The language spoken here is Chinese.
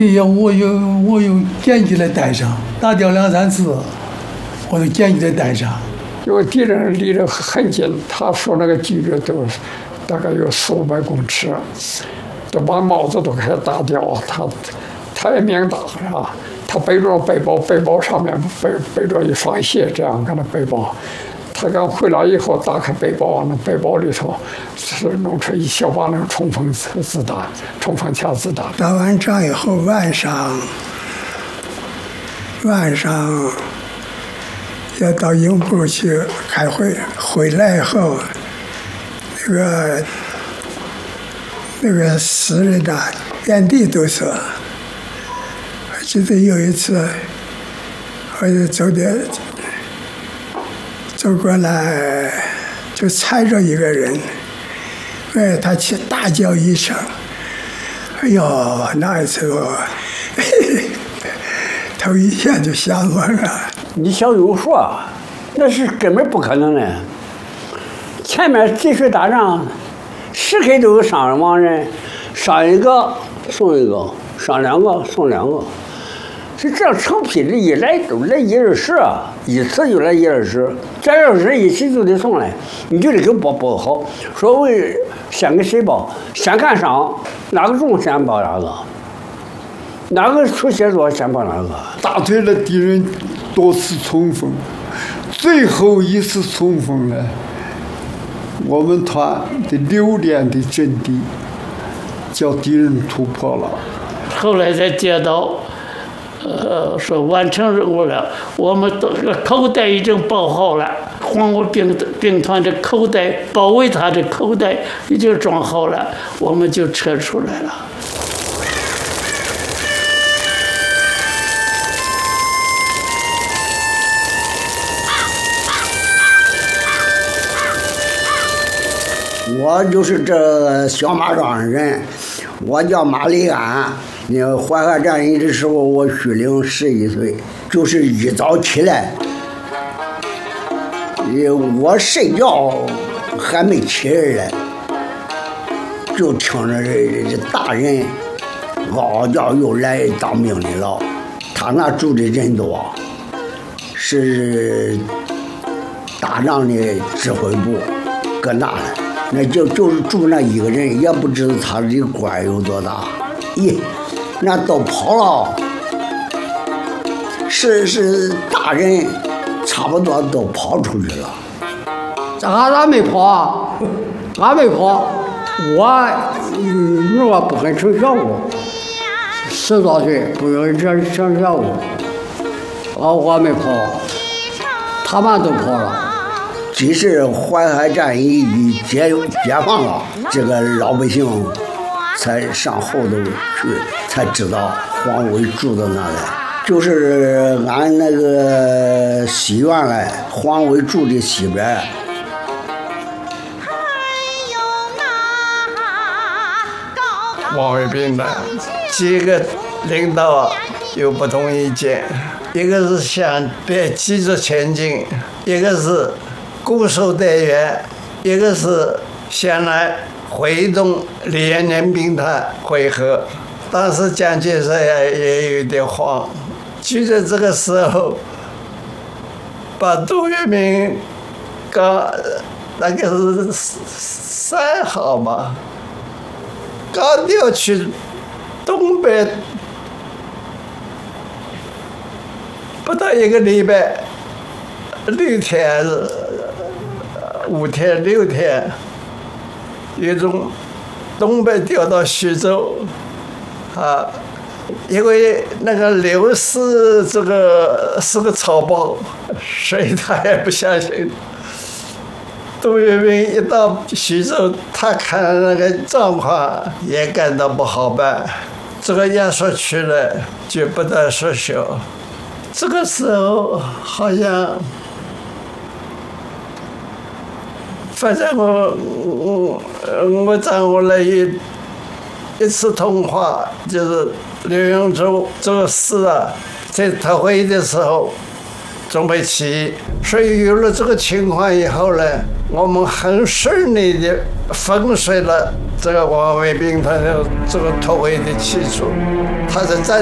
我有坚决的带上，打掉2、3次，我就坚决的带上。 因为敌人离得很近，他说那个距离都大概有400、500公尺，都把帽子都给他打掉。他也命大啊，他背着背包，背包上面背着一双鞋，这样跟他背包。他刚回来以后，打开背包，那背包里头是弄出一小把那个冲锋枪子弹。 打完仗以后，晚上要到营部去开会，回来以后，那个死人呐，遍地都是。我记得有一次，我就走过来，就踩着一个人，他去大叫一声，哎呦，那一次我头一下就吓懵了。 你小有说，那是根本不可能的。前面敌水打仗，时刻都有伤亡人，伤一个送一个，伤2个送2个，是这样成批的，一来都来1、20啊，一次就来1、20，这要是一起就得送来，你就得给报好。所谓先给谁报，先干伤，哪个重先报哪个，哪个出血多先报哪个。 打退了敌人多次冲锋，最后一次冲锋呢，我们团的6连的阵地叫敌人突破了。 后来才接到，说完成任务了，我们都口袋已经包好了，黄五兵团的口袋包围他的口袋已经装好了，我们就撤出来了。 我就是这小马庄人，我叫马立安。淮海战役的时候，我虚龄11岁，就是一早起来，我睡觉还没起人来，就听着这大人嗷叫又来当兵的了。他那住的人多，是打仗的指挥部，搁那了。那就是住那一个人，也不知道他的官有多大。那都跑了，是大人，差不多都跑出去了。 俺没跑，俺没跑，我不肯成小务，10多岁不愿意成小务，我没跑，他们都跑了。 即使淮海战役一解放了，这个老百姓才上后头去，才知道黄伟住到那里。就是俺那个西院嘞，黄伟住的西边。 王卫兵的几个领导有不同意见，一个是想别急着前进，一个是固守待援，一个是先来会动联联兵团会合。当时蒋介石也有点慌，就在这个时候，把杜聿明刚那个是3号嘛，刚调去东北，不到1个礼拜，6天、5天、6天，又从东北调到徐州，因为那个刘氏这个是个草包，所以他也不相信。杜聿明一到徐州，他看那个状况也感到不好办，这个压缩区呢就不得不修。这个时候好像，反正我掌握了一次通话，就是刘永洲这个事啊，在特会的时候， 准备起义。所以有了这个情况以后呢，我们很顺利的粉碎了这个王卫兵团的这个突围的企图。他在